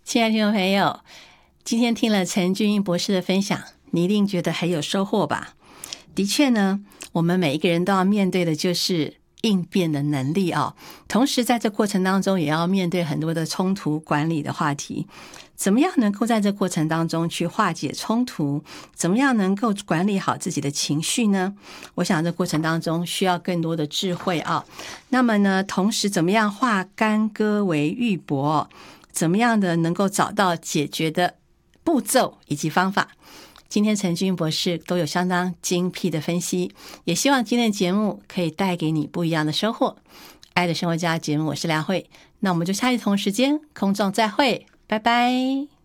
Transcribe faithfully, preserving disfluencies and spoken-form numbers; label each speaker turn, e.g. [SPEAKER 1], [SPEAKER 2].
[SPEAKER 1] 亲爱的听众朋友，今天听了陈俊英博士的分享，你一定觉得很有收获吧？的确呢，我们每一个人都要面对的就是应变的能力啊。同时在这过程当中也要面对很多的冲突管理的话题。怎么样能够在这过程当中去化解冲突？怎么样能够管理好自己的情绪呢？我想这过程当中需要更多的智慧啊。那么呢，同时怎么样化干戈为玉帛？怎么样的能够找到解决的步骤以及方法？今天陈俊英博士都有相当精辟的分析，也希望今天的节目可以带给你不一样的收获。爱的生活家节目，我是梁慧，那我们就下一同时间空中再会，拜拜。